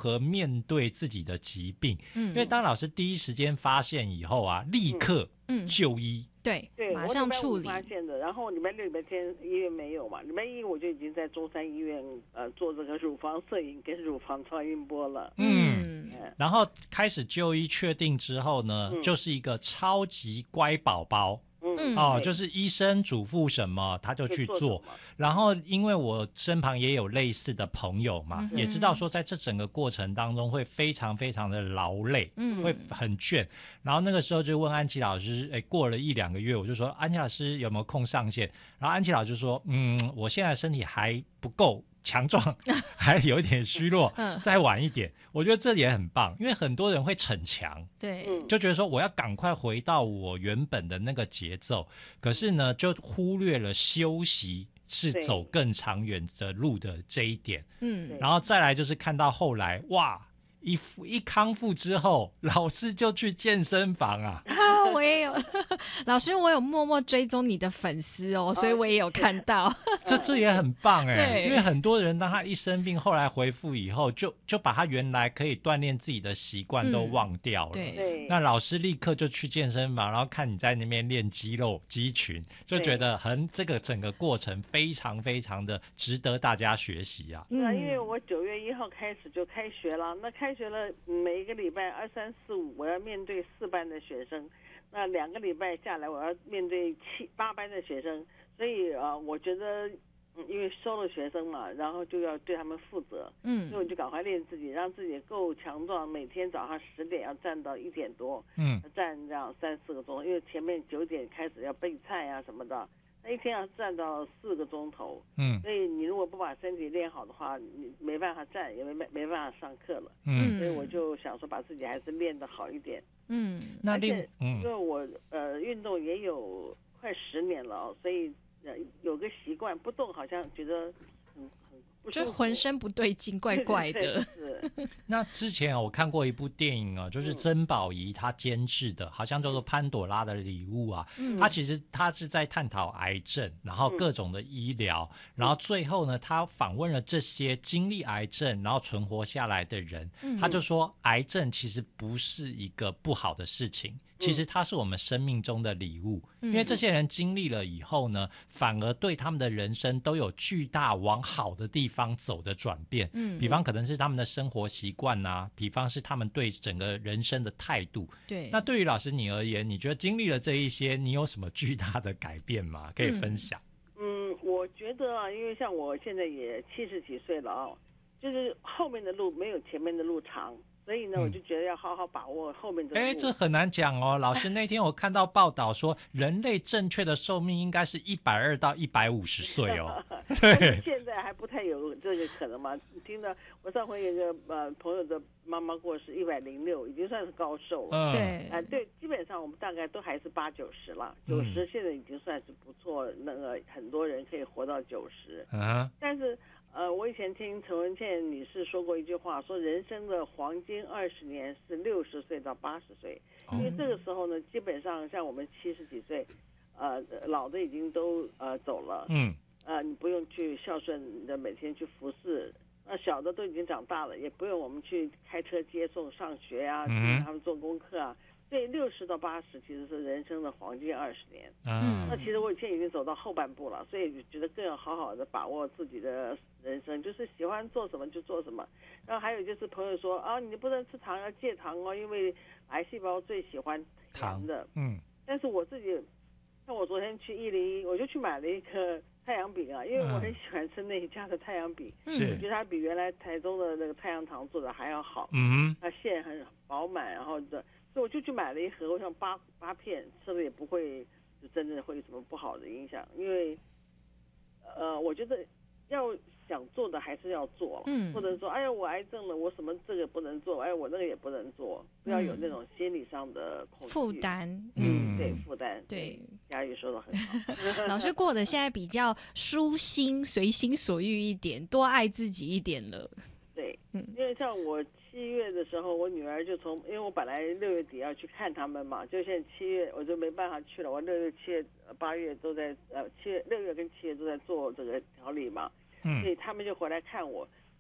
何面对自己的疾病。因为当老师第一时间发现以后啊，立刻就医。 对，马上处理。 我礼拜五发现的，然后礼拜六、礼拜天医院没有嘛，礼拜一我就已经在中山医院做这个乳房摄影跟乳房超音波了。 然后开始就医确定之后呢，就是一个超级乖宝宝。就是医生嘱咐什么他就去做。然后因为我身旁也有类似的朋友嘛，也知道说在这整个过程当中会非常非常的劳累，会很倦。然后那个时候就问安琪老师，过了1-2个月，我就说安琪老师有没有空上线？然后安琪老师说，我现在身体还不够强壮，还有一点虚弱，再晚一点。我觉得这也很棒，因为很多人会逞强， 对， 就觉得说我要赶快回到我原本的那个节奏，可是呢，就忽略了休息是走更长远的路的这一点。然后再来就是看到后来，哇！一康复之后，老师就去健身房啊。 我也有，老师，我有默默追踪你的粉丝哦，所以我也有看到。 这也很棒哎，因为很多人当他一生病，后来恢复以后，就把他原来可以锻炼自己的习惯都忘掉了。 对， 那老师立刻就去健身房，然后看你在那边练肌肉肌群，就觉得这个整个过程非常非常的值得大家学习啊。 因为我9月1号开始就开学了，那开学了每一个礼拜2、3、4、5我要面对4班的学生，那2个礼拜下来我要面对8班的学生，所以我觉得因为收了学生嘛，然后就要对他们负责，所以我就赶快练自己，让自己够强壮，每天早上10点要站到1点多，站这样3、4个钟头，因为前面9点开始要备菜啊什么的。一天要站到4个钟头，所以你如果不把身体练好的话，你没办法站，也没办法上课了，所以我就想说把自己还是练得好一点，而且因为我运动也有快10年了，所以有个习惯，不动好像觉得很不舒服， 就浑身不对劲，怪怪的。 那之前我看过一部电影啊，就是曾宝仪她监制的，好像叫做《潘朵拉的礼物》啊。她其实是在探讨癌症，然后各种的医疗，然后最后呢，她访问了这些经历癌症然后存活下来的人，她就说癌症其实不是一个不好的事情。其实它是我们生命中的礼物，因为这些人经历了以后呢，反而对他们的人生都有巨大往好的地方走的转变。比方可能是他们的生活习惯啊，比方是他们对整个人生的态度。 对。 那对于老师你而言，你觉得经历了这一些，你有什么巨大的改变吗？可以分享。 我觉得啊，因为像我现在也70几岁了啊，就是后面的路没有前面的路长。所以呢，我就觉得要好好把握后面的路。 这很难讲哦，老师那天我看到报道说，人类正确的寿命应该是120到150岁哦。 对，现在还不太有这个可能嘛。听到我上回有一个朋友的妈妈过世，106，已经算是高寿了。对，基本上我们大概都还是80、90了，90现在已经算是不错，那个很多人可以活到90。但是。我以前听陈文茜女士说过一句话，说人生的黄金20年是60岁到80岁，因为这个时候呢，基本上像我们70几岁，老的已经都走了，你不用去孝顺的每天去服侍，那小的都已经长大了，也不用我们去开车接送上学啊，给他们做功课啊。所以60到80其实是人生的黄金20年。那其实我以前已经走到后半部了，所以觉得更要好好的把握自己的人生，就是喜欢做什么就做什么。然后还有就是朋友说你不能吃糖，要戒糖哦，因为癌细胞最喜欢甜的。但是我自己，像我昨天去101，我就去买了一个太阳饼啊，因为我很喜欢吃那一家的太阳饼，我觉得它比原来台中的那个太阳糖做的还要好。它馅很饱满，然后所以我就去买了一盒，我想8片，吃了也不会就真正会有什么不好的影响，因为我觉得要想做的还是要做，或者说哎呀我癌症了，我什么这个不能做，哎我那个也不能做，不要有那种心理上的恐惧负担。 对，负担。对，佳玉说的很好。 老师过得现在比较舒心，随心所欲一点，多爱自己一点了。 对，因为像我7月的时候，我女儿就因为我本来6月底要去看他们嘛，就现在7月我就没办法去了。我6月、7月、8月都在6月跟7月都在做这个调理嘛，所以他们就回来看我。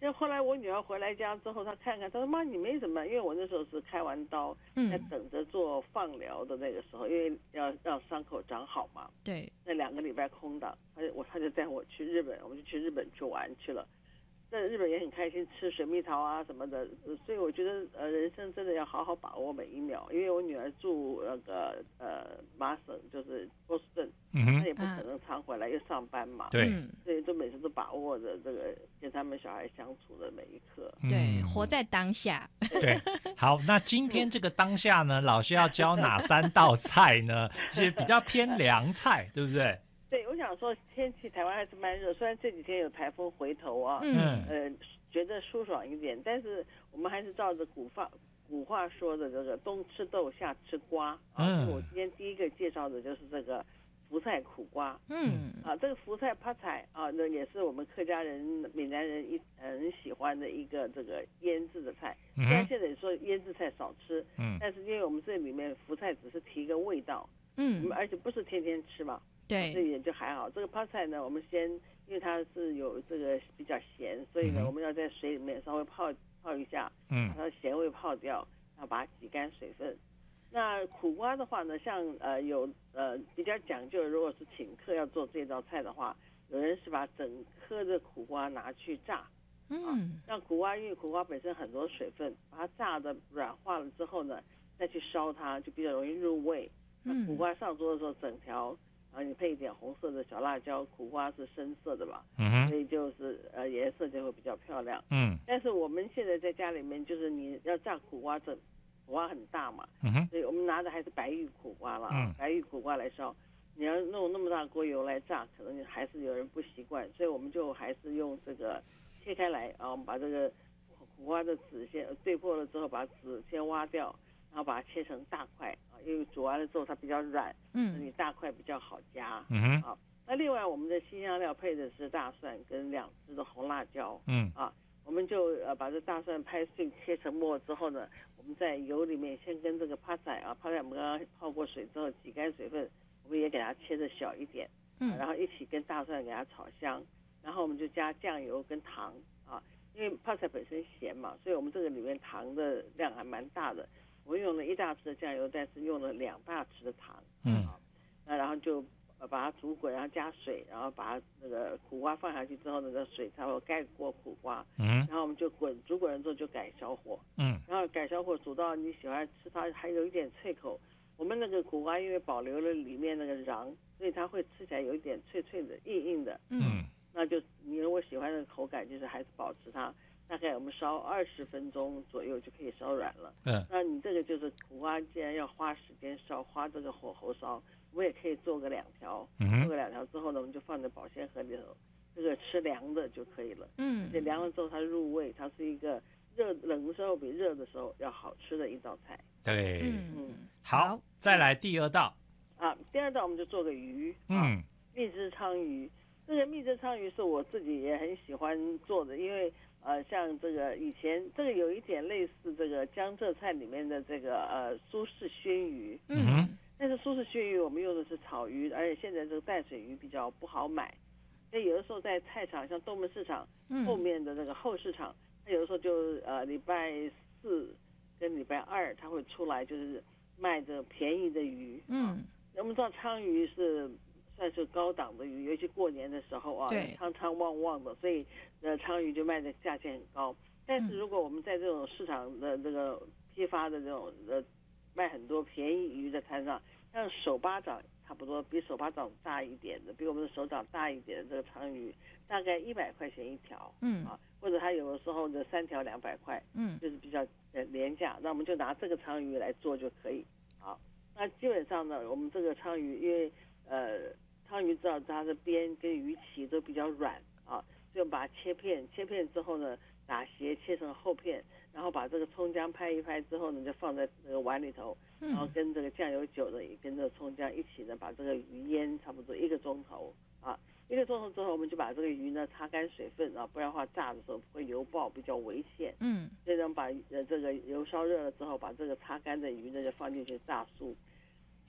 就后来我女儿回来家之后，她看看，她说妈你没什么，因为我那时候是开完刀，在等着做放疗的那个时候，因为要让伤口长好嘛。 对。 那2个礼拜空档，她就带我去日本，我们就去日本去玩去了。在日本也很开心，吃水蜜桃啊什么的，所以我觉得人生真的要好好把握每一秒。因为我女儿住那个麻省，就是波士顿，她也不可能常回来，又上班嘛， 对， 所以就每次都把握着这个跟他们小孩相处的每一刻。 对，活在当下。 对，好，那今天这个当下呢，老师要教哪3道菜呢？是比较偏凉菜，对不对？ 对，我想说天气台湾还是蛮热，虽然这几天有台风回头啊，觉得舒爽一点，但是我们还是照着古话说的这个冬吃豆夏吃瓜啊。我今天第一个介绍的就是这个福菜苦瓜。这个福菜泡菜啊，那也是我们客家人、闽南人很喜欢的一个这个腌制的菜。虽然现在说腌制菜少吃，但是因为我们这里面福菜只是提一个味道，我们而且不是天天吃嘛。 对， 这也就还好。这个泡菜呢，我们先，因为它是有这个比较咸，所以呢，我们要在水里面稍微泡一下，把它咸味泡掉，然后把它挤干水分。那苦瓜的话呢，像有比较讲究，如果是请客要做这道菜的话，有人是把整颗的苦瓜拿去炸，让苦瓜，因为苦瓜本身很多水分，把它炸的软化了之后呢，再去烧它，就比较容易入味。那苦瓜上桌的时候，整条。然后你配一点红色的小辣椒，苦瓜是深色的嘛，所以就是颜色就会比较漂亮。但是我们现在在家里面，就是你要炸苦瓜，苦瓜很大嘛，所以我们拿的还是白玉苦瓜了，白玉苦瓜来烧。你要弄那么大锅油来炸，可能还是有人不习惯，所以我们就还是用这个切开来啊，我们把这个苦瓜的籽先对破了之后，把籽先挖掉。然后把它切成大块啊，因为煮完了之后它比较软，你大块比较好夹。那另外我们的辛香料配的是大蒜跟2只的红辣椒。我们就把这大蒜拍碎切成末之后呢，我们在油里面先跟这个泡菜我们刚刚泡过水之后挤干水分，我们也给它切的小一点，然后一起跟大蒜给它炒香，然后我们就加酱油跟糖啊，因为泡菜本身咸嘛，所以我们这个里面糖的量还蛮大的。我用了1大匙的酱油，但是用了2大匙的糖。那然后就把它煮滚，然后加水，然后把那个苦瓜放下去之后呢，那水才会盖过苦瓜。然后我们就煮滚了之后就改小火。然后改小火煮到你喜欢吃它还有一点脆口。我们那个苦瓜因为保留了里面那个瓤，所以它会吃起来有一点脆脆的、硬硬的。那就你如果喜欢的口感，就是还是保持它。大概我们烧20分钟左右就可以烧软了。那你这个就是苦瓜，既然要花时间烧，花这个火候烧，我们也可以做个2条。做个2条之后呢，我们就放在保鲜盒里头，这个吃凉的就可以了。这凉了之后它入味，它是一个冷的时候比热的时候要好吃的一道菜。 对，好，再来第2道。 第2道我们就做个鱼。蜜汁鲳鱼。这个蜜汁鲳鱼是我自己也很喜欢做的，因为像这个以前这个有一点类似这个江浙菜里面的这个苏式鲜鱼。但是苏式鲜鱼我们用的是草鱼，而且现在这个淡水鱼比较不好买，所以有的时候在菜场，像东门市场后面的那个后市场，它有的时候就礼拜4跟礼拜2它会出来，就是卖这便宜的鱼。我们知道鲳鱼是算是高档的鱼，尤其过年的时候苍苍旺旺的，所以鲳鱼就卖的价钱很高。但是如果我们在这种市场的这个批发的这种卖很多便宜鱼的摊上，像手巴掌差不多比手巴掌大一点的，比我们的手掌大一点的这个鲳鱼，大概100块钱一条。或者它有的时候的3条200块，就是比较廉价。那我们就拿这个鲳鱼来做就可以。好，那基本上呢，我们这个鲳鱼因为鲳鱼知道它的边跟鱼鳍都比较软所以我们把它切片之后呢，打斜切成厚片，然后把这个葱姜拍一拍之后呢，就放在那个碗里头，然后跟这个酱油酒呢也跟这个葱姜一起呢，把这个鱼腌差不多1个钟头1个钟头之后，我们就把这个鱼呢擦干水分不然的话炸的时候会油爆，比较危险。所以呢把这个油烧热了之后，把这个擦干的鱼呢就放进去炸酥。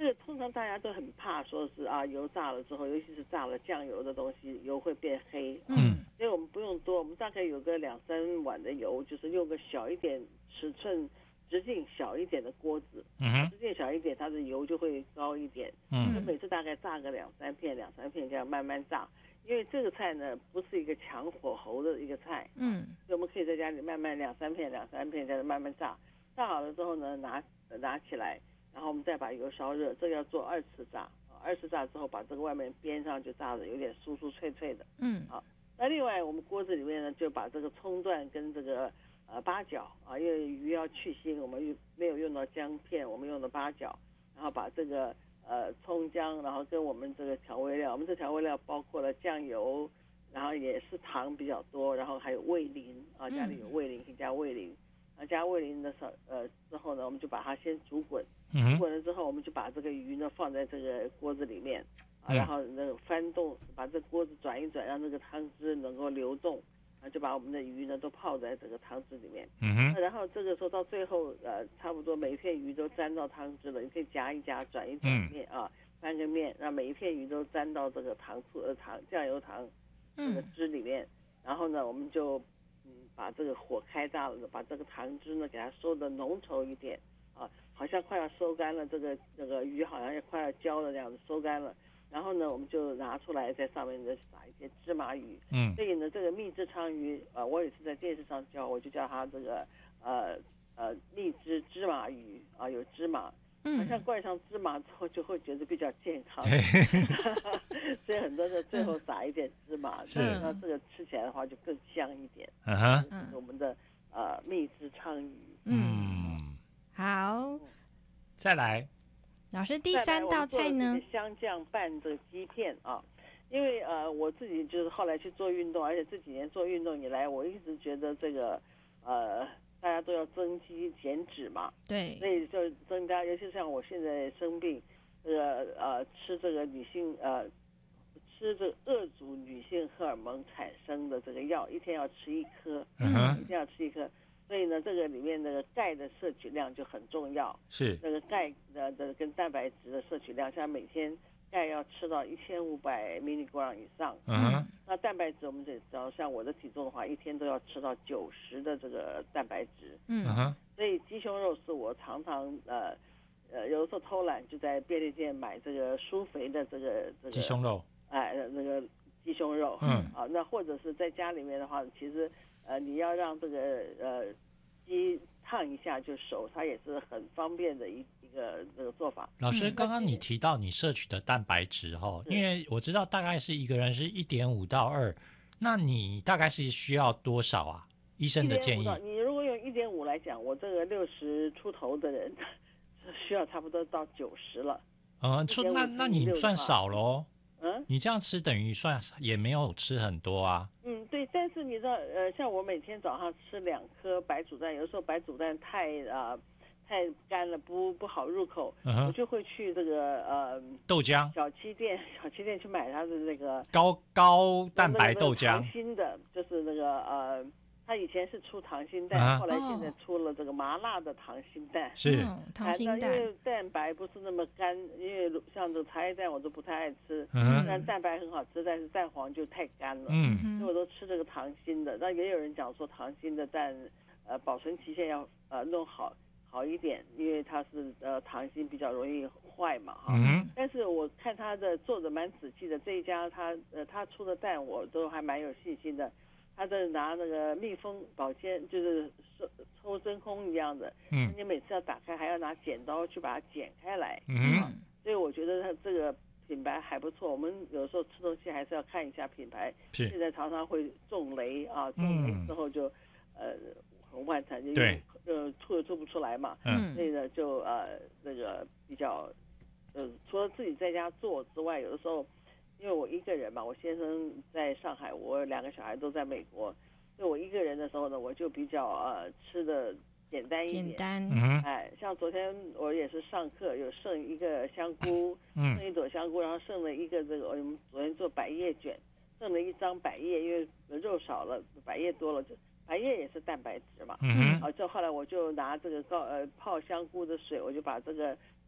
这个通常大家都很怕说是啊，油炸了之后，尤其是炸了酱油的东西，油会变黑。所以我们不用多，我们大概有个2-3碗的油，就是用个小一点尺寸直径小一点的锅子，直径小一点，它的油就会高一点。就每次大概炸个2-3片这样慢慢炸。因为这个菜呢不是一个强火候的一个菜，所以我们可以在家里慢慢2-3片这样慢慢炸。炸好了之后呢，拿起来，然后我们再把油烧热，这个要做2次炸。2次炸之后，把这个外面边上就炸的有点酥酥脆脆的。好，那另外我们锅子里面呢，就把这个葱段跟这个八角啊，因为鱼要去腥，我们没有用到姜片，我们用的八角，然后把这个葱姜，然后跟我们这个调味料，我们这调味料包括了酱油，然后也是糖比较多，然后还有味淋啊，家里有味淋可以加味淋。加味淋的之后呢，我们就把它先煮滚，煮滚了之后，我们就把这个鱼呢放在这个锅子里面，然后那个翻动，把这锅子转一转，让这个汤汁能够流动，就把我们的鱼呢都泡在这个汤汁里面。然后这个时候到最后差不多每一片鱼都沾到汤汁了，你可以夹一夹，转一转面翻个面，让每一片鱼都沾到这个酱油糖这个汁里面。然后呢，我们就把这个火开大了，把这个糖汁呢给它收的浓稠一点好像快要收干了，这个鱼好像也快要焦了这样子收干了。然后呢，我们就拿出来，在上面再撒一些芝麻鱼。所以呢，这个蜜汁鲳鱼我也是在电视上教，我就叫它这个蜜汁芝麻鱼有芝麻。好像灌上芝麻之后就会觉得比较健康，所以很多人最后撒一点芝麻，那这个吃起来的话就更香一点。我们的蜜汁鲳鱼。 好， 再来， 老师第3道菜呢？ 香酱拌这个鸡片因为我自己就是后来去做运动，而且这几年做运动以来，我一直觉得这个大家都要增肌减脂嘛， 对， 所以就增加，尤其像我现在生病，吃这个女性吃这个遏阻女性荷尔蒙产生的这个药，一天要吃1颗，一天要吃1颗。所以呢，这个里面那个钙的摄取量就很重要， 是那个钙的跟蛋白质的摄取量，像每天钙要吃到1500 mg 以上。那蛋白质我们只要像我的体重的话，一天都要吃到90的这个蛋白质。所以鸡胸肉是我常常有的时候偷懒，就在便利店买这个舒肥的这个鸡胸肉， 那个鸡胸肉。那或者是在家里面的话，其实你要让这个鸡烫一下就熟，它也是很方便的一个这个做法。 老师，刚刚你提到你摄取的蛋白质因为我知道大概是一个人是1.5到2，那你大概是需要多少啊？医生的建议。 你如果用1.5来讲，我这个60出头的人需要差不多到90了。 那你算少咯。你这样吃等于算也没有吃很多啊。 对，但是你知道像我每天早上吃2颗白煮蛋，有时候白煮蛋太干了不好入口，我就会去这个豆浆小七店去买它的那个高蛋白豆浆， 糖心的，就是那个它以前是出溏心蛋，后来现在出了这个麻辣的溏心蛋。 是溏心蛋， 因为蛋白不是那么干，因为像这个茶叶蛋我都不太爱吃，但蛋白很好吃，但是蛋黄就太干了，所以我都吃这个溏心的。那也有人讲说溏心的蛋保存期限要弄好一点，因为它是溏心比较容易坏嘛但是我看他的做的蛮仔细的，这一家他出的蛋我都还蛮有信心的。他在拿那个密封保鲜，就是抽真空一样的，你每次要打开还要拿剪刀去把它剪开来，所以我觉得他这个品牌还不错。我们有时候吃东西还是要看一下品牌，现在常常会中雷中雷之后就很万惨， 对， 吐也吐不出来嘛，所以呢就那个比较除了自己在家做之外，有的时候。因为我一个人嘛，我先生在上海，我2个小孩都在美国，所以我一个人的时候呢，我就比较吃的简单一点。像昨天我也是上课，有剩一个香菇，剩1朵香菇，然后剩了一个这个我们昨天做百叶卷，剩了1张百叶，因为肉少了，百叶多了，就百叶也是蛋白质嘛。就后来我就拿这个泡香菇的水，我就把这个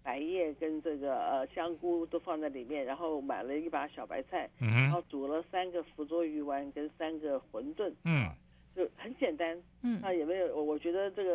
白叶跟这个香菇都放在里面，然后买了一把小白菜，然后煮了3个福州鱼丸跟3个馄饨，就很简单，也没有，我觉得这个